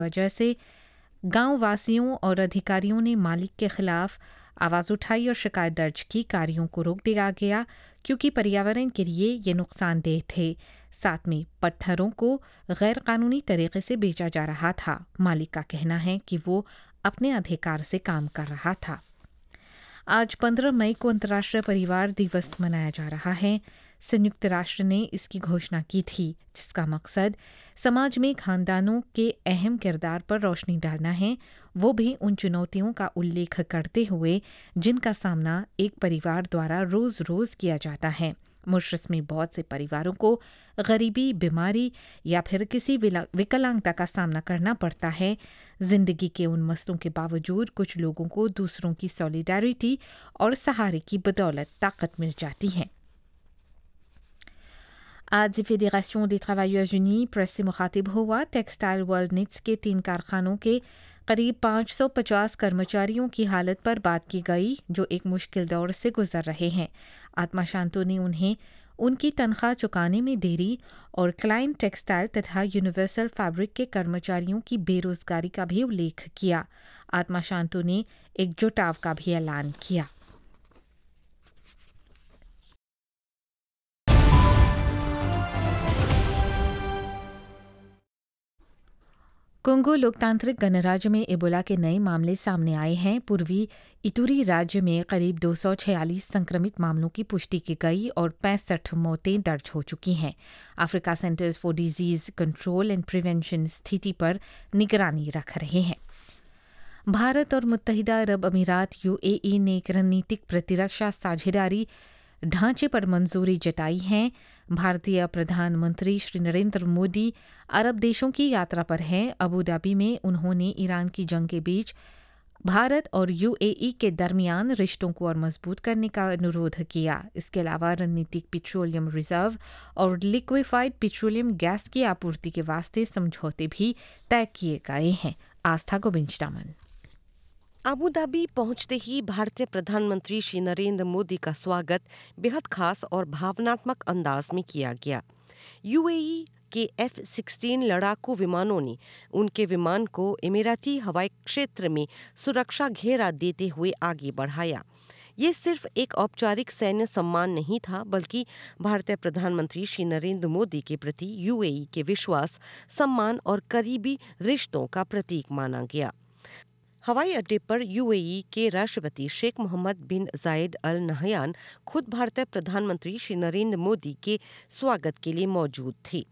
वजह से गांव वासियों और अधिकारियों ने मालिक के खिलाफ आवाज़ उठाई और शिकायत दर्ज की। कार्यों को रोक दिया गया क्योंकि पर्यावरण के लिए ये नुकसानदेह थे। साथ में पत्थरों को गैर कानूनी तरीके से बेचा जा रहा था। मालिक का कहना है कि वो अपने अधिकार से काम कर रहा था। आज 15 मई को अंतर्राष्ट्रीय परिवार दिवस मनाया जा रहा है। संयुक्त राष्ट्र ने इसकी घोषणा की थी, जिसका मकसद समाज में खानदानों के अहम किरदार पर रोशनी डालना है, वो भी उन चुनौतियों का उल्लेख करते हुए जिनका सामना एक परिवार द्वारा रोज़-रोज़ किया जाता है। मॉरिशस में बहुत से परिवारों को गरीबी, बीमारी या फिर किसी विकलांगता का सामना करना पड़ता है। जिंदगी के उन मसलों के बावजूद कुछ लोगों को दूसरों की सॉलिडारिटी और सहारे की बदौलत ताकत मिल जाती है। आज federation des Travailleurs Unis press से मुखातिब हुआ। टेक्सटाइल वर्ल्ड निट्स के 3 कारखानों के करीब 550 कर्मचारियों की हालत पर बात की गई, जो एक मुश्किल दौर से गुजर रहे हैं। आत्मा शांतो ने उन्हें उनकी तनख्वाह चुकाने में देरी और क्लाइंट टेक्सटाइल तथा यूनिवर्सल फैब्रिक के कर्मचारियों की बेरोजगारी का भी उल्लेख किया। आत्मा शांतो ने एक जुटाव का भी ऐलान किया। कोंगो लोकतांत्रिक गणराज्य में इबोला के नए मामले सामने आए हैं। पूर्वी इतूरी राज्य में करीब 246 संक्रमित मामलों की पुष्टि की गई और 65 मौतें दर्ज हो चुकी हैं। Africa centres for disease control and prevention स्थिति पर निगरानी रख रहे हैं। भारत और मुत्तहिदा अरब अमीरात यूएई ने एक रणनीतिक प्रतिरक्षा साझेदारी ढांचे पर मंजूरी जताई है। भारतीय प्रधानमंत्री श्री नरेंद्र मोदी अरब देशों की यात्रा पर हैं। अबू धाबी में उन्होंने ईरान की जंग के बीच भारत और यूएई के दरमियान रिश्तों को और मजबूत करने का अनुरोध किया। इसके अलावा रणनीतिक पेट्रोलियम रिजर्व और लिक्विफाइड पेट्रोलियम गैस की आपूर्ति के वास्ते समझौते भी तय किए गए हैं। आस्था गोविंद। अबू धाबी पहुंचते ही भारतीय प्रधानमंत्री श्री नरेंद्र मोदी का स्वागत बेहद खास और भावनात्मक अंदाज में किया गया। यूएई के F-16 लड़ाकू विमानों ने उनके विमान को इमिराती हवाई क्षेत्र में सुरक्षा घेरा देते हुए आगे बढ़ाया। ये सिर्फ एक औपचारिक सैन्य सम्मान नहीं था, बल्कि भारतीय प्रधानमंत्री श्री नरेंद्र मोदी के प्रति यूएई के विश्वास, सम्मान और करीबी रिश्तों का प्रतीक माना गया। हवाई अड्डे पर यूएई के राष्ट्रपति शेख मोहम्मद बिन जायद अल नहयान खुद भारतीय प्रधानमंत्री श्री नरेंद्र मोदी के स्वागत के लिए मौजूद थे।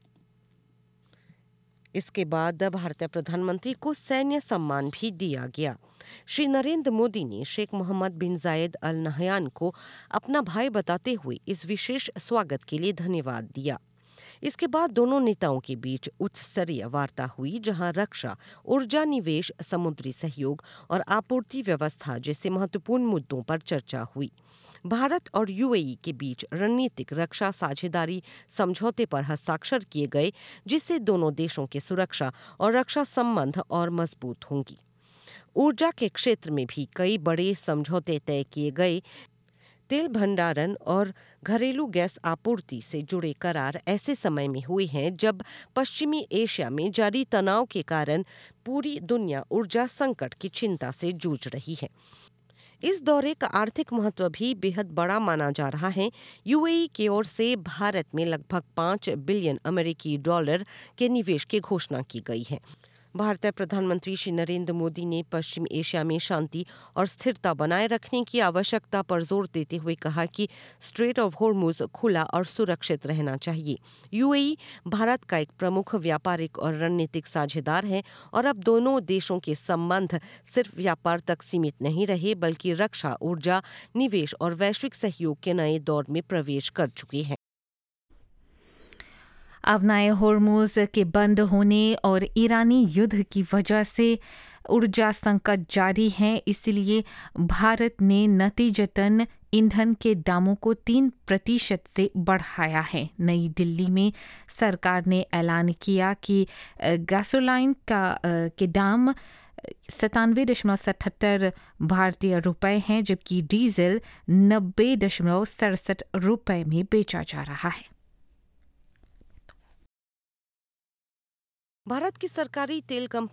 इसके बाद भारतीय प्रधानमंत्री को सैन्य सम्मान भी दिया गया। श्री नरेंद्र मोदी ने शेख मोहम्मद बिन जायद अल नहयान को अपना भाई बताते हुए इस विशेष स्वागत के लिए धन्यवाद दिया। इसके बाद दोनों नेताओं के बीच उच्च स्तरीय वार्ता हुई, जहां रक्षा, ऊर्जा, निवेश, समुद्री सहयोग और आपूर्ति व्यवस्था जैसे महत्वपूर्ण मुद्दों पर चर्चा हुई। भारत और यूएई के बीच रणनीतिक रक्षा साझेदारी समझौते पर हस्ताक्षर किए गए, जिससे दोनों देशों के सुरक्षा और रक्षा संबंध और मजबूत होंगी। ऊर्जा के क्षेत्र में भी कई बड़े समझौते तय किए गए। तेल भंडारण और घरेलू गैस आपूर्ति से जुड़े करार ऐसे समय में हुए हैं जब पश्चिमी एशिया में जारी तनाव के कारण पूरी दुनिया ऊर्जा संकट की चिंता से जूझ रही है। इस दौरे का आर्थिक महत्व भी बेहद बड़ा माना जा रहा है। यूएई की ओर से भारत में लगभग $5 बिलियन अमेरिकी डॉलर के निवेश की घोषणा की गई है। भारतीय प्रधानमंत्री श्री नरेंद्र मोदी ने पश्चिम एशिया में शांति और स्थिरता बनाए रखने की आवश्यकता पर जोर देते हुए कहा कि स्ट्रेट ऑफ हॉर्मुज खुला और सुरक्षित रहना चाहिए। यूएई भारत का एक प्रमुख व्यापारिक और रणनीतिक साझेदार है और अब दोनों देशों के संबंध सिर्फ व्यापार तक सीमित नहीं रहे, बल्कि रक्षा, ऊर्जा, निवेश और वैश्विक सहयोग के नए दौर में प्रवेश कर चुके हैं। अब नए हॉर्मुज के बंद होने और ईरानी युद्ध की वजह से ऊर्जा संकट जारी है, इसलिए भारत ने नतीजतन ईंधन के दामों को 3% से बढ़ाया है। नई दिल्ली में सरकार ने ऐलान किया कि गैसोलाइन के दाम 97.77 भारतीय रुपए हैं, जबकि डीजल 90.67 रुपए में बेचा जा रहा है। भारत की सरकारी तेल कंपनी